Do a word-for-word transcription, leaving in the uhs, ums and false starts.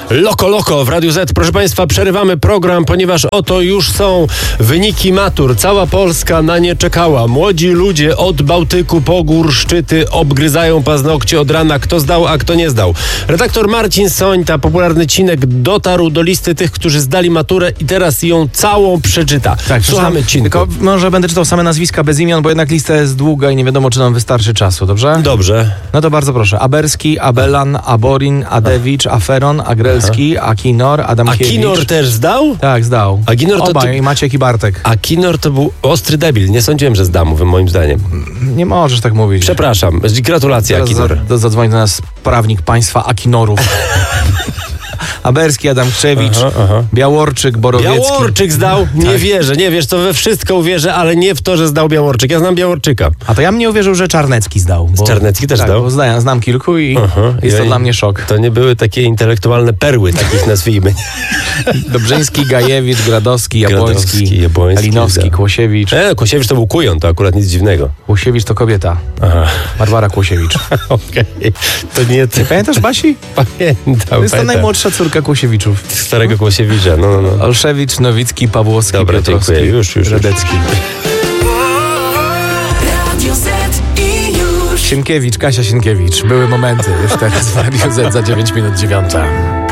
Loko Loko w Radiu Z. Proszę Państwa, przerywamy program, ponieważ oto już są wyniki matur. Cała Polska na nie czekała. Młodzi ludzie od Bałtyku po gór szczyty obgryzają paznokcie od rana. Kto zdał, a kto nie zdał. Redaktor Marcin Sońta, popularny Cinek, dotarł do listy tych, którzy zdali maturę i teraz ją całą przeczyta. Tak, słuchamy, Cinku. Tylko może będę czytał same nazwiska bez imion, bo jednak lista jest długa i nie wiadomo, czy nam wystarczy czasu, dobrze? Dobrze. No to bardzo proszę. Aberski, Abelan, Aborin, Adewicz, Aferon, Agrelski, Akinor, Adamkiewicz. Akinor też zdał? Tak, zdał. Akinor to, Obaj, to... Maciek i Bartek. Akinor to był ostry debil. Nie sądziłem, że zdam, moim zdaniem. Nie możesz tak mówić. Przepraszam. Gratulacje, Teraz Akinor. za- Zadzwoni do nas prawnik państwa Akinorów. Aberski, Adamkiewicz, Aha, aha. Białoruczyk, Borowiecki. Białoruczyk zdał? Nie Tak. wierzę, nie wiesz, to we wszystko uwierzę, ale nie w to, że zdał Białoruczyk. Ja znam Białoruczyka. A to ja bym nie uwierzył, że Czarnecki zdał. Bo, Czarnecki też tak, zdał? Bo znam, znam kilku i Aha. jest to Ja- dla mnie szok. To nie były takie intelektualne perły, takich nazwijmy. Dobrzyński, Gajewicz, Gradowski, Jabłoński, Gradowski, Jabłoński, Kalinowski, da. Kłosiewicz. E, Kłosiewicz to był kujon, to akurat nic dziwnego. Kłosiewicz to kobieta. Aha. Barbara Kłosiewicz. Okej. To nie ty. Pamiętasz Basi? Pamiętam, To jest ta pamiętam. najmłodsza córka Kłosiewiczów. Starego Kłosiewicza, no, no, no. Olszewicz, Nowicki, Pawłowski, Dobra, Piotrowski, dziękuję. Już, już, już. Radecki. Radio Z i już. Sienkiewicz, Kasia Sienkiewicz. Były momenty. Już teraz w Radiu Z za dziewięć minut dziewiąta.